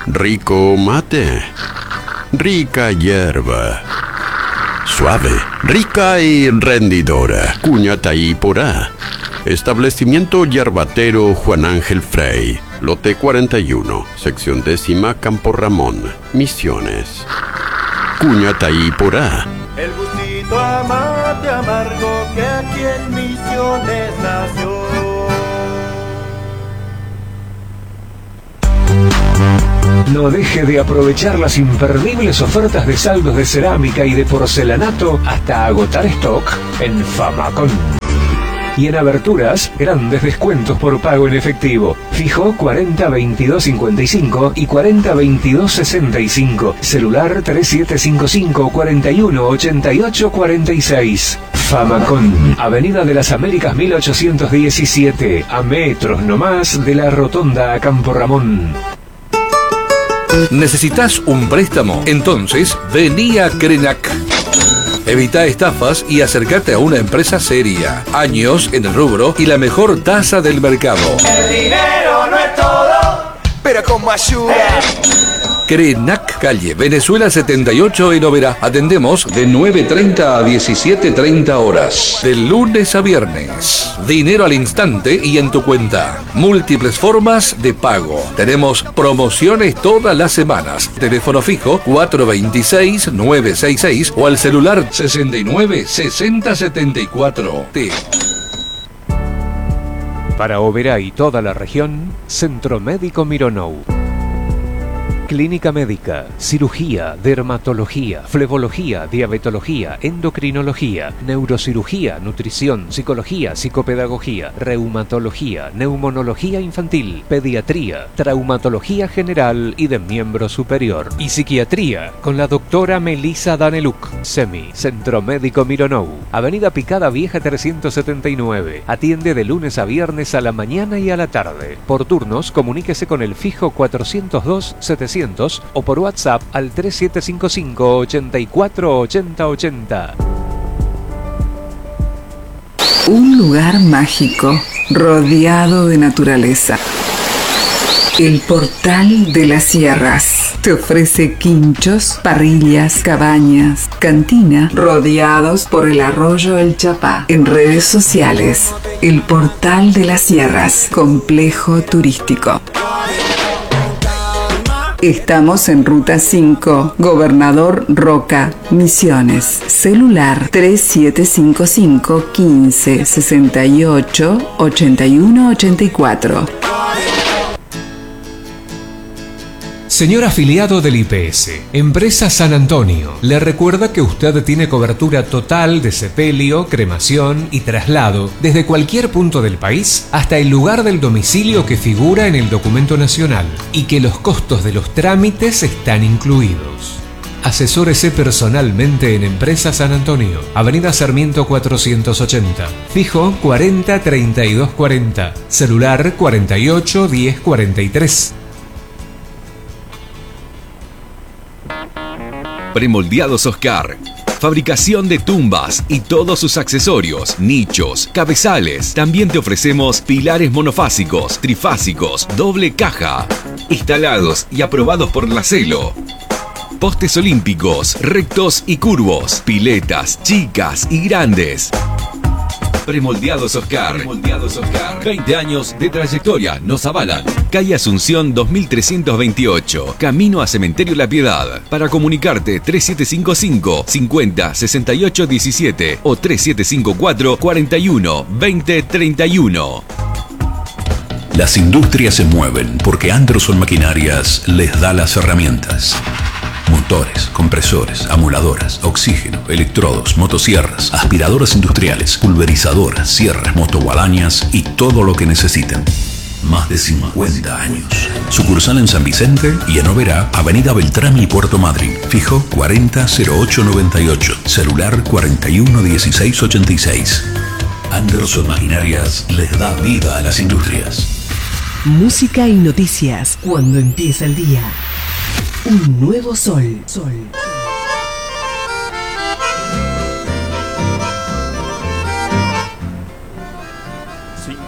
Rico mate. Rica hierba. Suave, rica y rendidora. Cuña Taíporá. Establecimiento Yerbatero Juan Ángel Frey. Lote 41, sección 10ª, Campo Ramón, Misiones. Cuña Taíporá. El gustito a mate amargo que aquí en Misiones nació. No deje de aprovechar las imperdibles ofertas de saldos de cerámica y de porcelanato hasta agotar stock en Famacom. Y en aberturas, grandes descuentos por pago en efectivo. Fijo 40 22 55 y 40 22 65. Celular 3755 41 88 46. Famacom, Avenida de las Américas 1817, a metros nomás de la Rotonda a Campo Ramón. ¿Necesitas un préstamo? Entonces, vení a Crenac. Evita estafas y acércate a una empresa seria. Años en el rubro y la mejor tasa del mercado. El dinero no es todo, pero como ayuda. Crenac, calle Venezuela 78 en Oberá. Atendemos de 9:30 a 17:30 horas. De lunes a viernes. Dinero al instante y en tu cuenta. Múltiples formas de pago. Tenemos promociones todas las semanas. Teléfono fijo 426-966 o al celular 69-6074. Para Oberá y toda la región, Centro Médico Mironou. Clínica médica, cirugía, dermatología, flebología, diabetología, endocrinología, neurocirugía, nutrición, psicología, psicopedagogía, reumatología, neumonología infantil, pediatría, traumatología general y de miembro superior y psiquiatría con la doctora Melissa Daneluk. SEMI, Centro Médico Mironou, Avenida Picada Vieja 379. Atiende de lunes a viernes a la mañana y a la tarde. Por turnos, comuníquese con el fijo 402-700 o por WhatsApp al 3755 84 80 80. Un lugar mágico, rodeado de naturaleza. El Portal de las Sierras te ofrece quinchos, parrillas, cabañas, cantina, rodeados por el arroyo El Chapá. En redes sociales, El Portal de las Sierras, complejo turístico. Estamos en Ruta 5, Gobernador Roca, Misiones. Celular 3755 15 68 81 84. Señor afiliado del IPS, Empresa San Antonio, le recuerda que usted tiene cobertura total de sepelio, cremación y traslado desde cualquier punto del país hasta el lugar del domicilio que figura en el documento nacional y que los costos de los trámites están incluidos. Asesórese personalmente en Empresa San Antonio, Avenida Sarmiento 480, fijo 40 32 40, celular 48 10 43. Premoldeados Oscar. Fabricación de tumbas y todos sus accesorios, nichos, cabezales. También te ofrecemos pilares monofásicos, trifásicos, doble caja, instalados y aprobados por la Celo. Postes olímpicos, rectos y curvos, piletas chicas y grandes. Premoldeados Oscar. 20 años de trayectoria nos avalan. Calle Asunción 2328, camino a Cementerio La Piedad. Para comunicarte 3755 50 68 17 o 3754 41 20 31. Las industrias se mueven porque Anderson Maquinarias les da las herramientas. Motores, compresores, amoladoras, oxígeno, electrodos, motosierras, aspiradoras industriales, pulverizadoras, sierras, motoguadañas y todo lo que necesiten. Más de 50 años. Sucursal en San Vicente y en Oberá, Avenida Beltrami y Puerto Madryn. Fijo 400898. Celular 411686. Anderson Maquinarias les da vida a las industrias. Música y noticias cuando empieza el día. Un nuevo sol.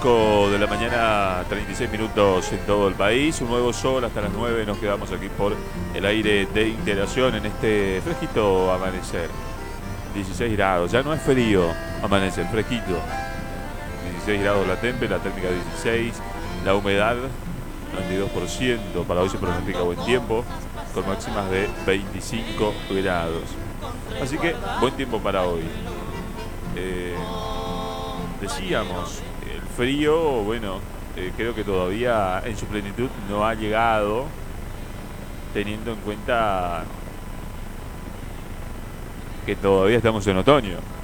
5 de la mañana, 36 minutos en todo el país. Un nuevo sol hasta las 9. Nos quedamos aquí por el aire de Integración en este fresquito amanecer. 16 grados, ya no es frío amanecer, fresquito. 16 grados la térmica 16, la humedad 92%. Para hoy se pronostica buen tiempo con máximas de 25 grados. Así que buen tiempo para hoy. Decíamos, el frío, bueno, creo que todavía en su plenitud no ha llegado, teniendo en cuenta que todavía estamos en otoño.